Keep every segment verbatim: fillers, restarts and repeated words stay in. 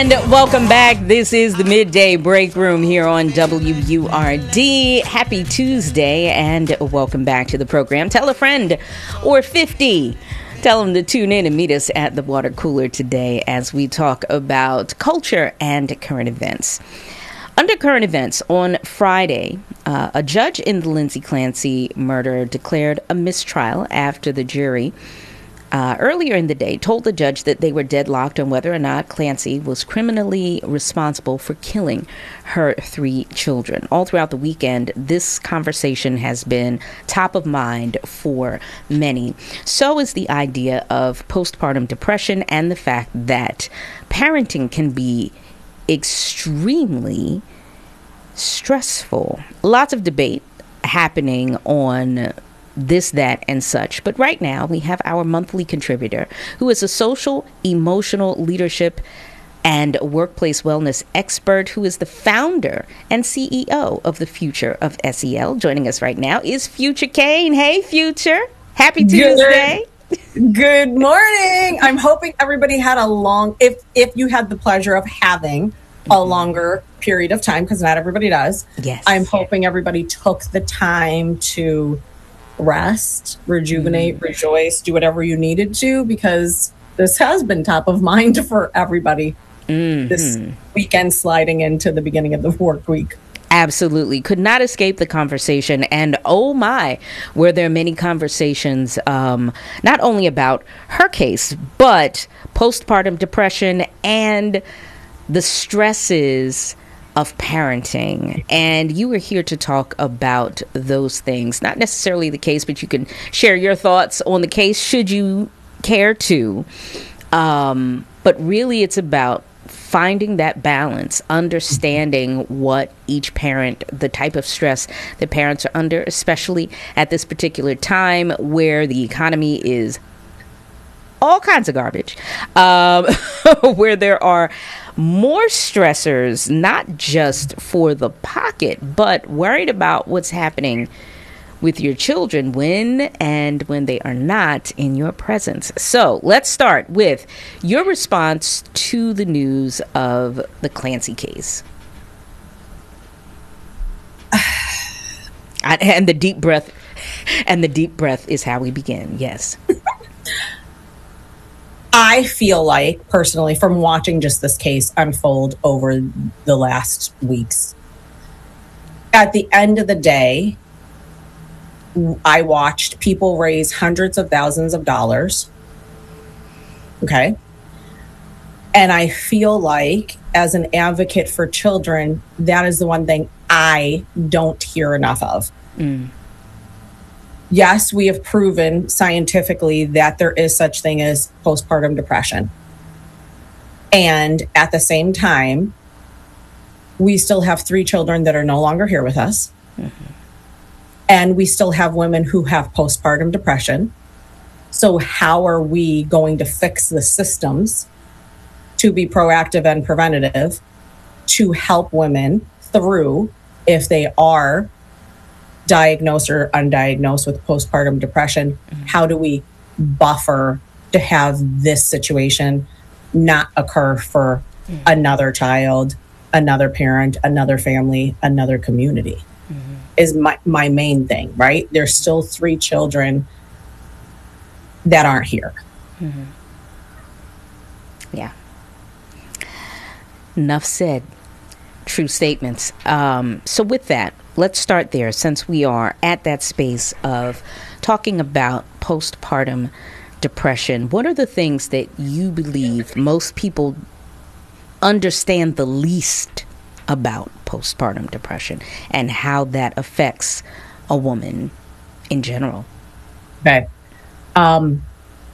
And welcome back. This is the Midday Break Room here on W U R D. Happy Tuesday and welcome back to the program. Tell a friend or fifty. Tell them to tune in and meet us at the water cooler today as we talk about culture and current events. Under current events, on Friday, uh, a judge in the Lindsay Clancy murder declared a mistrial after the jury Uh, earlier in the day, told the judge that they were deadlocked on whether or not Clancy was criminally responsible for killing her three children. All throughout the weekend, this conversation has been top of mind for many. So is the idea of postpartum depression and the fact that parenting can be extremely stressful. Lots of debate happening on this, that, and such. But right now, we have our monthly contributor, who is a social, emotional leadership and workplace wellness expert, who is the founder and C E O of the Future of S E L. Joining us right now is Future Kane. Hey, Future. Happy Tuesday. Good, good morning. I'm hoping everybody had a long, if if you had the pleasure of having a longer period of time, because not everybody does. Yes. I'm hoping everybody took the time to rest, rejuvenate, mm. rejoice, do whatever you needed to, because this has been top of mind for everybody mm-hmm. this weekend sliding into the beginning of the work week. Absolutely. Could not escape the conversation. And oh my, were there many conversations, um, not only about her case, but postpartum depression and the stresses of parenting. And you were here to talk about those things. Not necessarily the case, but you can share your thoughts on the case should you care to. Um, but really, it's about finding that balance, understanding what each parent, the type of stress that parents are under, especially at this particular time where the economy is all kinds of garbage, um, where there are more stressors, not just for the pocket, but worried about what's happening with your children when and when they are not in your presence. So let's start with your response to the news of the Clancy case. And the deep breath, and the deep breath is how we begin. Yes. I feel like, personally, from watching just this case unfold over the last weeks, at the end of the day, I watched people raise hundreds of thousands of dollars. Okay. And I feel like, as an advocate for children, that is the one thing I don't hear enough of. Mm. Yes, we have proven scientifically that there is such thing as postpartum depression. And at the same time, we still have three children that are no longer here with us. Mm-hmm. And we still have women who have postpartum depression. So how are we going to fix the systems to be proactive and preventative to help women through, if they are diagnosed or undiagnosed with postpartum depression, mm-hmm. how do we buffer to have this situation not occur for mm-hmm. another child, another parent, another family, another community, mm-hmm. is my, my main thing, right? There's still three children that aren't here. Mm-hmm. Yeah. Enough said. True statements. Um, so with that, let's start there, since we are at that space of talking about postpartum depression. What are the things that you believe most people understand the least about postpartum depression and how that affects a woman in general? Okay. Um,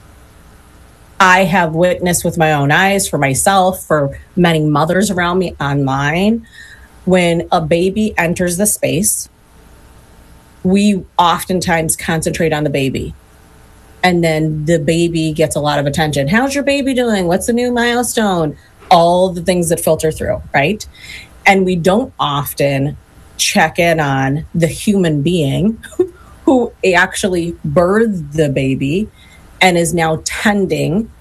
I have witnessed with my own eyes, for myself, for many mothers around me online, when a baby enters the space, we oftentimes concentrate on the baby. And then the baby gets a lot of attention. How's your baby doing? What's the new milestone? All the things that filter through, right? And we don't often check in on the human being who actually birthed the baby and is now tending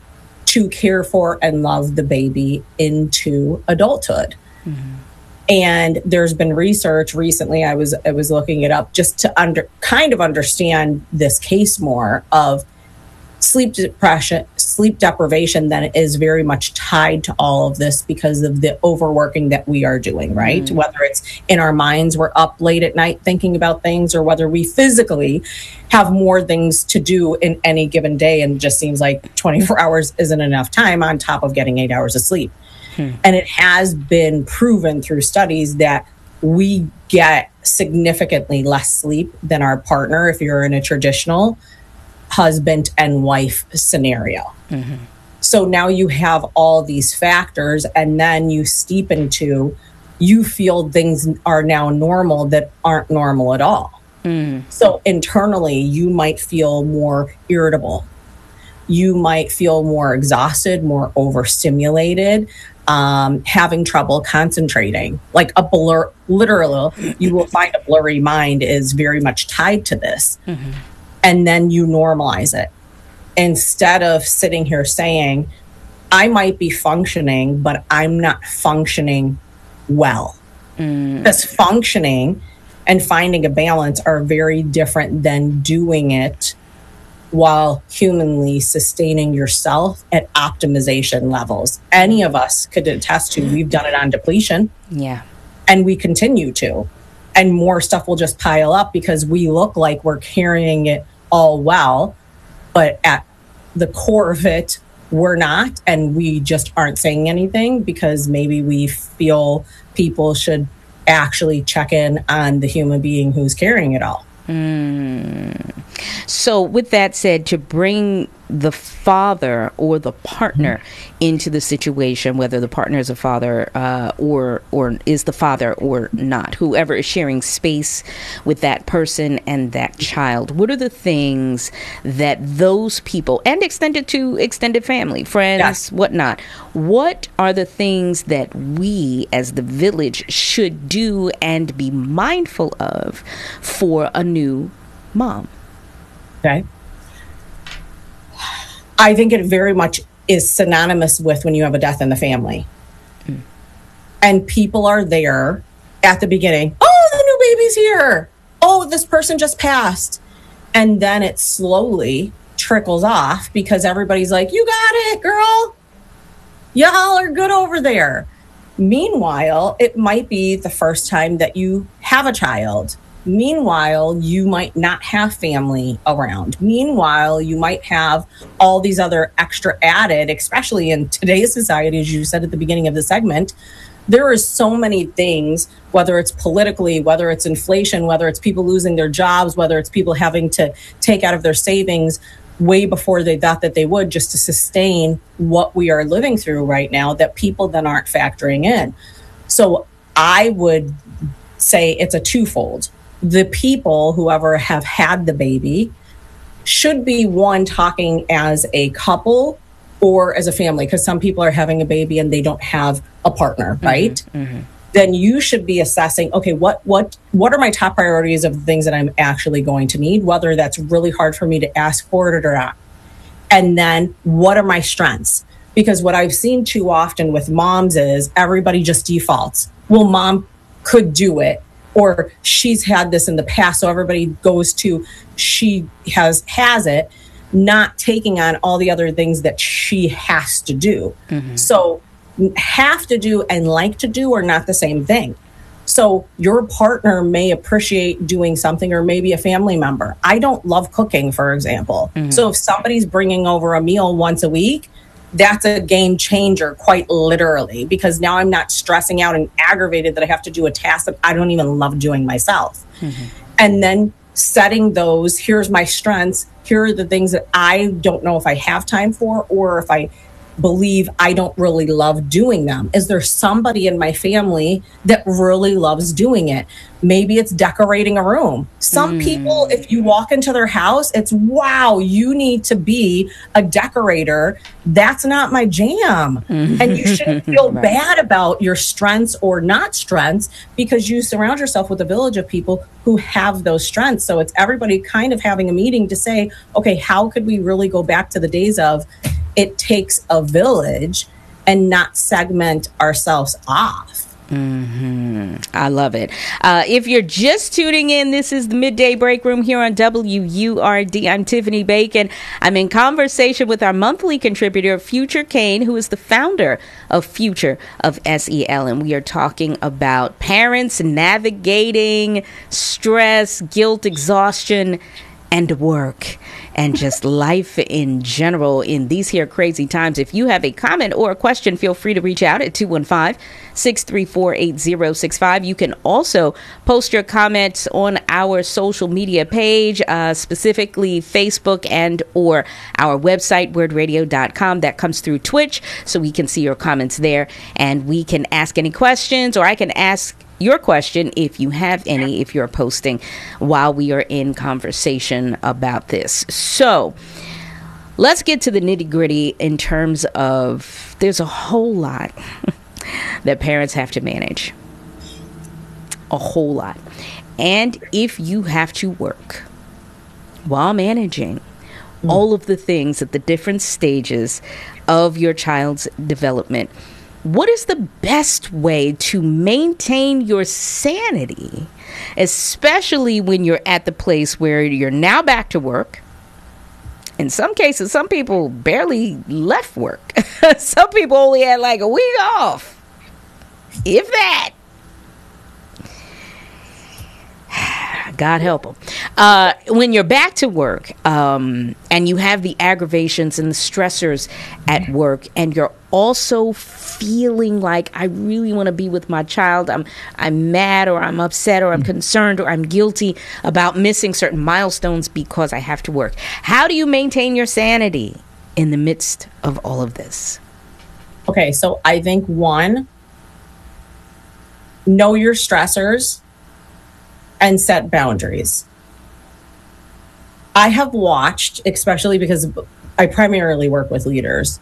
to care for and love the baby into adulthood. Mm-hmm. And there's been research recently, I was I was looking it up just to under kind of understand this case more of sleep depression, sleep deprivation that is very much tied to all of this because of the overworking that we are doing, right? Mm. Whether it's in our minds, we're up late at night thinking about things, or whether we physically have more things to do in any given day. And it just seems like twenty-four hours isn't enough time on top of getting eight hours of sleep. Hmm. And it has been proven through studies that we get significantly less sleep than our partner if you're in a traditional husband and wife scenario. Mm-hmm. So now you have all these factors, and then you steep into, you feel things are now normal that aren't normal at all. Mm. So internally, you might feel more irritable. You might feel more exhausted, more overstimulated, um, having trouble concentrating. Like a blur, literally, you will find a blurry mind is very much tied to this. Mm-hmm. And then you normalize it. Instead of sitting here saying, I might be functioning, but I'm not functioning well. Mm. Because functioning and finding a balance are very different than doing it while humanly sustaining yourself at optimization levels. Any of us could attest to, we've done it on depletion. Yeah. And we continue to. And more stuff will just pile up because we look like we're carrying it all well, but at the core of it, we're not. And we just aren't saying anything because maybe we feel people should actually check in on the human being who's carrying it all. Mm. So with that said, to bring the father or the partner mm-hmm. into the situation, whether the partner is a father uh, or or is the father or not, whoever is sharing space with that person and that child, what are the things that those people, and extended to extended family, friends, yes. whatnot, what are the things that we as the village should do and be mindful of for a new mom? Okay. I think it very much is synonymous with when you have a death in the family. Mm. And people are there at the beginning. Oh, the new baby's here. Oh, this person just passed. And then it slowly trickles off because everybody's like, you got it, girl. Y'all are good over there. Meanwhile, it might be the first time that you have a child. Meanwhile, you might not have family around. Meanwhile, you might have all these other extra added, especially in today's society, as you said at the beginning of the segment. There are so many things, whether it's politically, whether it's inflation, whether it's people losing their jobs, whether it's people having to take out of their savings way before they thought that they would just to sustain what we are living through right now, that people then aren't factoring in. So I would say it's a twofold. The people, whoever have had the baby, should be one talking as a couple or as a family, because some people are having a baby and they don't have a partner, right? Mm-hmm, mm-hmm. Then you should be assessing, okay, what what what are my top priorities of the things that I'm actually going to need, whether that's really hard for me to ask for it or not. And then what are my strengths? Because what I've seen too often with moms is everybody just defaults. Well, mom could do it, or she's had this in the past, so everybody goes to she has has it, not taking on all the other things that she has to do. Mm-hmm. So have to do and like to do are not the same thing. So your partner may appreciate doing something, or maybe a family member. I don't love cooking, for example. Mm-hmm. So if somebody's bringing over a meal once a week, that's a game changer, quite literally, because now I'm not stressing out and aggravated that I have to do a task that I don't even love doing myself. Mm-hmm. And then setting those, here's my strengths, here are the things that I don't know if I have time for, or if I believe I don't really love doing them. Is there somebody in my family that really loves doing it? Maybe it's decorating a room. Some mm. people, if you walk into their house, it's, wow, you need to be a decorator. That's not my jam. Mm. And you shouldn't feel right. bad about your strengths or not strengths, because you surround yourself with a village of people who have those strengths. So it's everybody kind of having a meeting to say, okay, how could we really go back to the days of, it takes a village and not segment ourselves off. Mm-hmm. I love it. Uh, if you're just tuning in, this is the Midday Break Room here on W U R D. I'm Tiffany Bacon. I'm in conversation with our monthly contributor, Future Kane, who is the founder of Future of S E L. And we are talking about parents navigating stress, guilt, exhaustion, and work, and just life in general in these here crazy times. If you have a comment or a question, feel free to reach out at two one five, six three four, eight zero six five. You can also post your comments on our social media page, uh, specifically Facebook and or our website, word radio dot com. That comes through Twitch, so we can see your comments there, and we can ask any questions, or I can ask your question if you have any, if you're posting while we are in conversation about this. So let's get to the nitty gritty in terms of there's a whole lot that parents have to manage. A whole lot. And if you have to work while managing mm. all of the things at the different stages of your child's development, what is the best way to maintain your sanity, especially when you're at the place where you're now back to work? In some cases, some people barely left work. Some people only had like a week off, if that. God help them. Uh, when you're back to work um, and you have the aggravations and the stressors at work, and you're also feeling like I really want to be with my child, I'm I'm mad, or I'm upset, or I'm concerned, or I'm guilty about missing certain milestones because I have to work. How do you maintain your sanity in the midst of all of this? Okay, so I think one, know your stressors and set boundaries. I have watched, especially because I primarily work with leaders,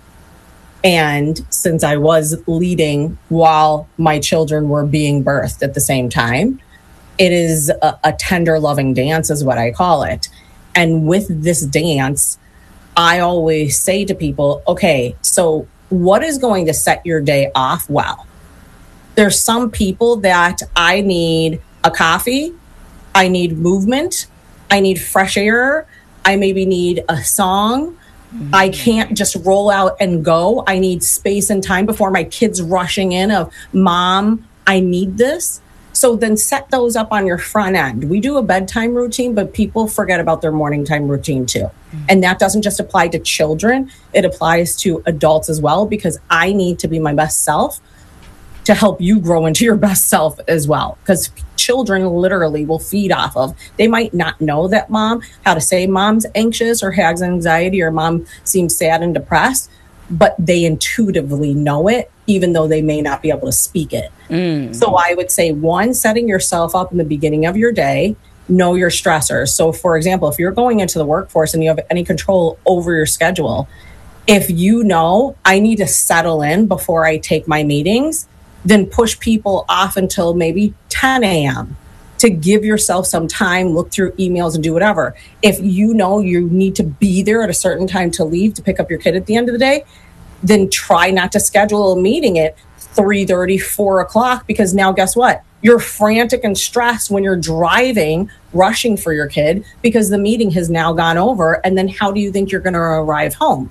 and since I was leading while my children were being birthed at the same time, it is a, a tender, loving dance is what I call it. And with this dance, I always say to people, okay, so what is going to set your day off well? There's some people that I need a coffee, I need movement, I need fresh air, I maybe need a song. Mm-hmm. I can't just roll out and go. I need space and time before my kids rushing in of, Mom, I need this. So then set those up on your front end. We do a bedtime routine, but people forget about their morning time routine too. Mm-hmm. And that doesn't just apply to children, it applies to adults as well, because I need to be my best self to help you grow into your best self as well. Because children literally will feed off of, they might not know that mom, how to say mom's anxious or has anxiety or mom seems sad and depressed, but they intuitively know it, even though they may not be able to speak it. Mm. So I would say, one, setting yourself up in the beginning of your day, know your stressors. So for example, if you're going into the workforce and you have any control over your schedule, if you know I need to settle in before I take my meetings, then push people off until maybe ten a.m. to give yourself some time, look through emails and do whatever. If you know you need to be there at a certain time to leave to pick up your kid at the end of the day, then try not to schedule a meeting at three thirty, four o'clock, because now guess what? You're frantic and stressed when you're driving, rushing for your kid because the meeting has now gone over. And then how do you think you're going to arrive home?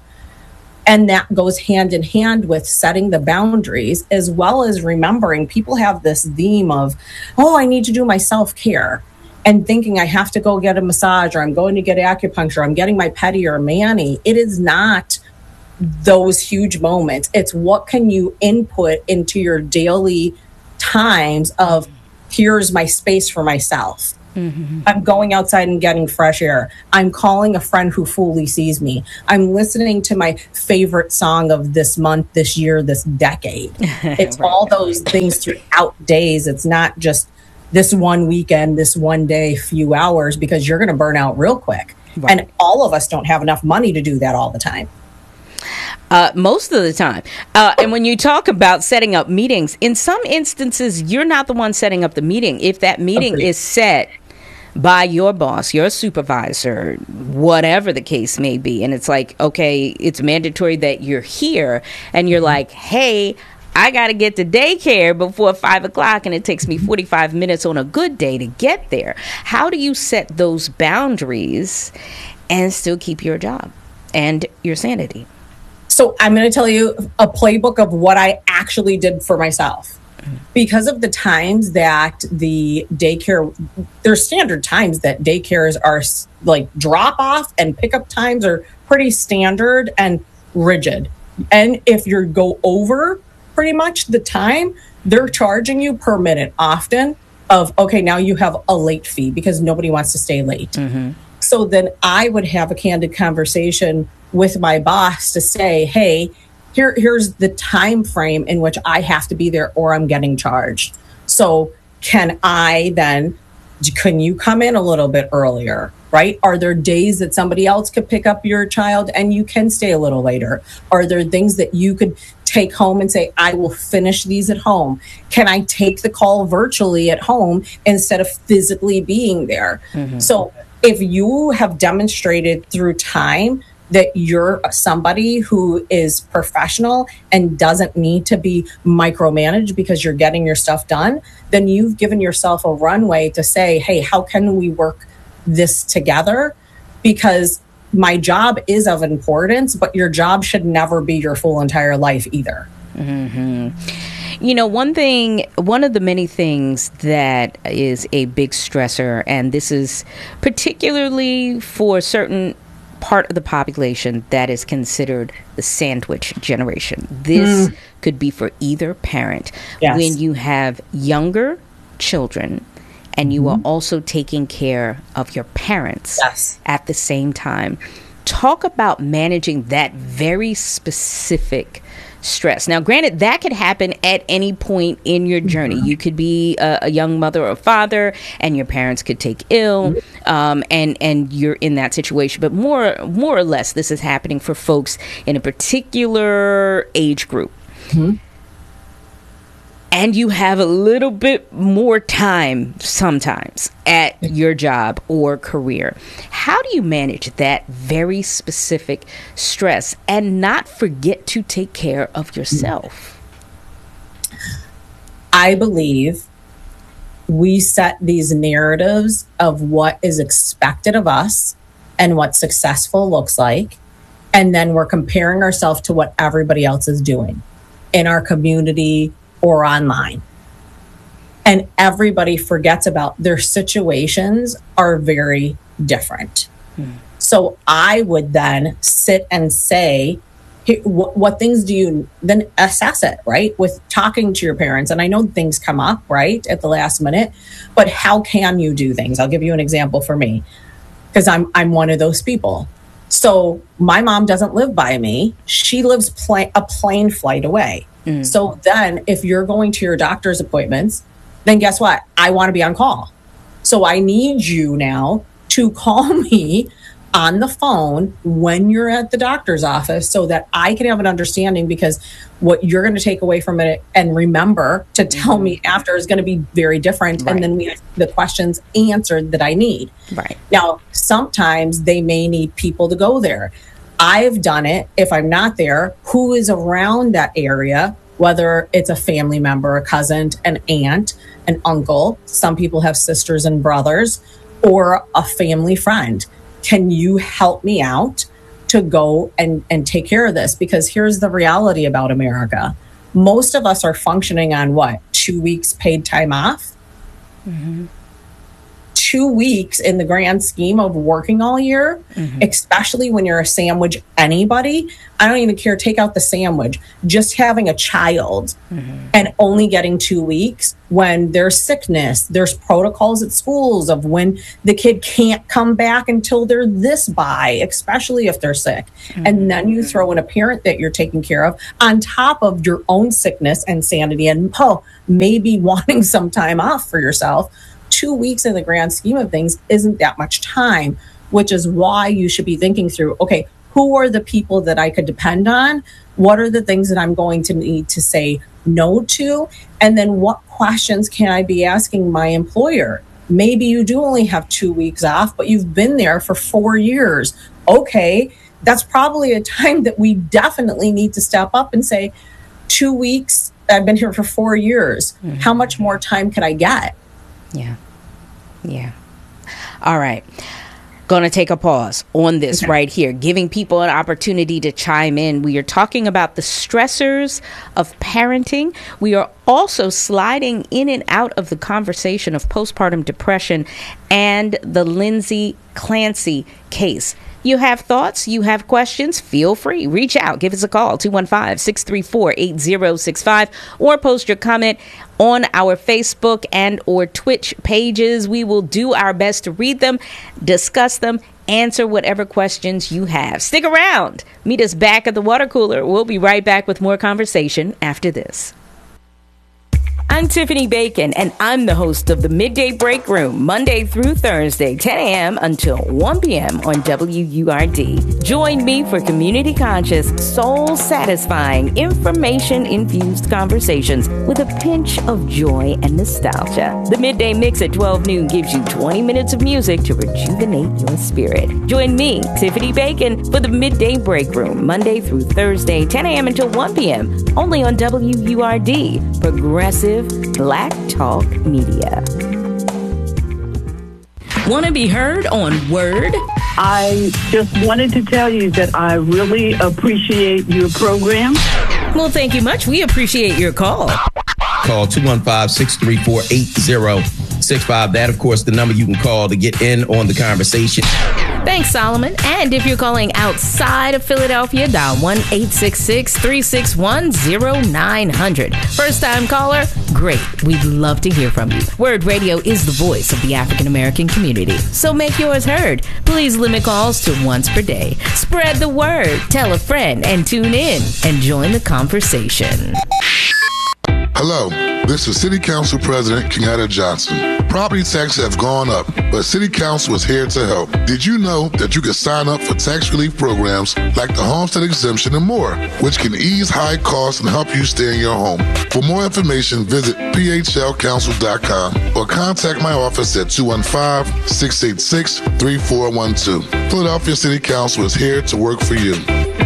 And that goes hand in hand with setting the boundaries, as well as remembering people have this theme of, oh, I need to do my self-care, and thinking I have to go get a massage, or I'm going to get acupuncture, I'm getting my pedi or mani. It is not those huge moments. It's what can you input into your daily times of, here's my space for myself. Mm-hmm. I'm going outside and getting fresh air. I'm calling a friend who fully sees me. I'm listening to my favorite song of this month, this year, this decade. It's right. All those things throughout days. It's not just this one weekend, this one day, few hours, because you're going to burn out real quick. Right. And all of us don't have enough money to do that all the time. Uh, most of the time. Uh, and when you talk about setting up meetings, in some instances, you're not the one setting up the meeting. If that meeting Agreed. Is set by your boss, your supervisor, whatever the case may be. And it's like, okay, it's mandatory that you're here, and you're like, hey, I got to get to daycare before five o'clock, and it takes me forty-five minutes on a good day to get there. How do you set those boundaries and still keep your job and your sanity? So I'm going to tell you a playbook of what I actually did for myself. Because of the times that the daycare, there's standard times that daycares are like drop off and pickup times are pretty standard and rigid. And if you go over pretty much the time, they're charging you per minute often of, okay, now you have a late fee because nobody wants to stay late. Mm-hmm. So then I would have a candid conversation with my boss to say, hey, here, here's the time frame in which I have to be there or I'm getting charged. So can I then, can you come in a little bit earlier, right? Are there days that somebody else could pick up your child and you can stay a little later? Are there things that you could take home and say, I will finish these at home? Can I take the call virtually at home instead of physically being there? Mm-hmm. So if you have demonstrated through time that you're somebody who is professional and doesn't need to be micromanaged because you're getting your stuff done, then you've given yourself a runway to say, hey, how can we work this together? Because my job is of importance, but your job should never be your full entire life either. Mm-hmm. You know, one thing, one of the many things that is a big stressor, and this is particularly for certain part of the population that is considered the sandwich generation. This mm. could be for either parent. Yes. When you have younger children and you mm-hmm. are also taking care of your parents yes. at the same time. Talk about managing that very specific stress. Now, granted, that could happen at any point in your journey. You could be a, a young mother or father, and your parents could take ill, um, and and you're in that situation. But more more or less, this is happening for folks in a particular age group. Mm-hmm. And you have a little bit more time sometimes at your job or career. How do you manage that very specific stress and not forget to take care of yourself? I believe we set these narratives of what is expected of us and what successful looks like. And then we're comparing ourselves to what everybody else is doing in our community or online. And everybody forgets about their situations are very different. Hmm. So I would then sit and say, hey, what, what things do you then assess it, right? With talking to your parents. And I know things come up, right, at the last minute, but how can you do things? I'll give you an example for me, because I'm I'm one of those people. So my mom doesn't live by me. She lives pl- a plane flight away. Mm. So then if you're going to your doctor's appointments, then guess what? I want to be on call. So I need you now to call me on the phone when you're at the doctor's office so that I can have an understanding, because what you're going to take away from it and remember to tell mm-hmm. me after is going to be very different. Right. And then we have the questions answered that I need. Right. Now, sometimes they may need people to go there. I've done it. If I'm not there, who is around that area, whether it's a family member, a cousin, an aunt, an uncle, some people have sisters and brothers, or a family friend. Can you help me out to go and, and take care of this? Because here's the reality about America. Most of us are functioning on what? Two weeks paid time off? Mm-hmm. Two weeks in the grand scheme of working all year, mm-hmm. especially when you're a sandwich anybody. I don't even care, take out the sandwich. Just having a child mm-hmm. and only getting two weeks when there's sickness, there's protocols at schools of when the kid can't come back until they're this by, especially if they're sick. Mm-hmm. And then you throw in a parent that you're taking care of on top of your own sickness and sanity and oh, maybe wanting some time off for yourself. Two weeks in the grand scheme of things isn't that much time, which is why you should be thinking through, okay, who are the people that I could depend on? What are the things that I'm going to need to say no to? And then what questions can I be asking my employer? Maybe you do only have two weeks off, but you've been there for four years. Okay, that's probably a time that we definitely need to step up and say, two weeks, I've been here for four years. Mm-hmm. How much more time can I get? Yeah. Yeah. All right. Going to take a pause on this okay. right here, giving people an opportunity to chime in. We are talking about the stressors of parenting. We are also sliding in and out of the conversation of postpartum depression and the Lindsay Clancy case. You have thoughts, you have questions, feel free. Reach out, give us a call, two one five, six three four, eight zero six five, or post your comment on our Facebook and or Twitch pages. We will do our best to read them, discuss them, answer whatever questions you have. Stick around. Meet us back at the water cooler. We'll be right back with more conversation after this. I'm Tiffany Bacon, and I'm the host of the Midday Break Room, Monday through Thursday, ten a.m. until one p.m. on W U R D. Join me for community-conscious, soul-satisfying, information-infused conversations with a pinch of joy and nostalgia. The Midday Mix at twelve noon gives you twenty minutes of music to rejuvenate your spirit. Join me, Tiffany Bacon, for the Midday Break Room, Monday through Thursday, ten a.m. until one p.m., only on W U R D, Progressive Black Talk Media. Want to be heard on Word? I just wanted to tell you that I really appreciate your program. Well, thank you much. We appreciate your call. Call two one five, six three four, eight zero six five. That, of course, the number you can call to get in on the conversation. Thanks, Solomon. And if you're calling outside of Philadelphia, dial one eight six six, three six one, zero nine zero zero. First-time caller? Great. We'd love to hear from you. Word Radio is the voice of the African-American community. So make yours heard. Please limit calls to once per day. Spread the word. Tell a friend and tune in and join the conversation. Hello, this is City Council President Kenyatta Johnson. Property taxes have gone up, but City Council is here to help. Did you know that you can sign up for tax relief programs like the homestead exemption and more, which can ease high costs and help you stay in your home? For more information, visit P H L council dot com or contact my office at two one five, six eight six, three four one two. Philadelphia City Council is here to work for you.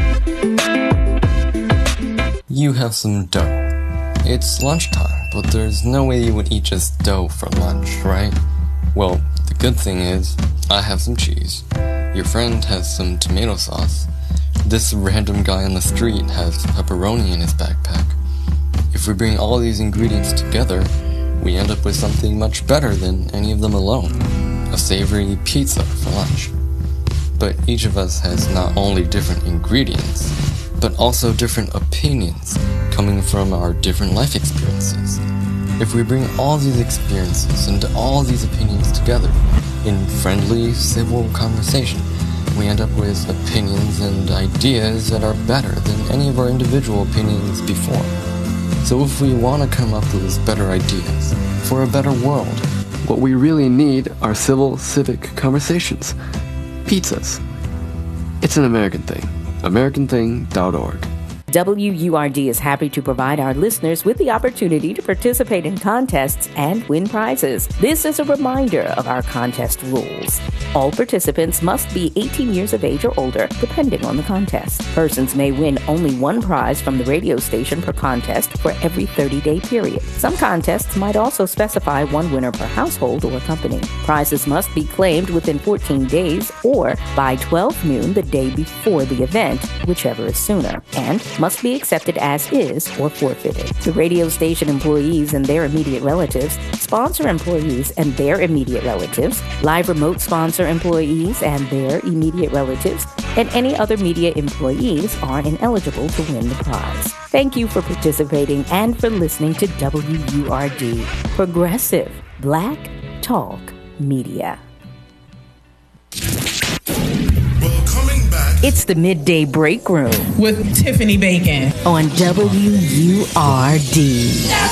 You have some dough. It's lunchtime, but there's no way you would eat just dough for lunch, right? Well, the good thing is, I have some cheese. Your friend has some tomato sauce. This random guy on the street has pepperoni in his backpack. If we bring all these ingredients together, we end up with something much better than any of them alone. A savory pizza for lunch. But each of us has not only different ingredients, but also different opinions coming from our different life experiences. If we bring all these experiences and all these opinions together in friendly, civil conversation, we end up with opinions and ideas that are better than any of our individual opinions before. So if we want to come up with better ideas for a better world, what we really need are civil, civic conversations. Pizzas. It's an American thing. American thing dot org. W U R D is happy to provide our listeners with the opportunity to participate in contests and win prizes. This is a reminder of our contest rules. All participants must be eighteen years of age or older, depending on the contest. Persons may win only one prize from the radio station per contest for every thirty-day period. Some contests might also specify one winner per household or company. Prizes must be claimed within fourteen days or by twelve noon the day before the event, whichever is sooner, and must be accepted as is or forfeited. The radio station employees and their immediate relatives, sponsor employees and their immediate relatives, live remote sponsor employees and their immediate relatives, and any other media employees are ineligible to win the prize. Thank you for participating and for listening to W U R D, Progressive Black Talk Media. It's the Midday Break Room with Tiffany Bacon on W U R D.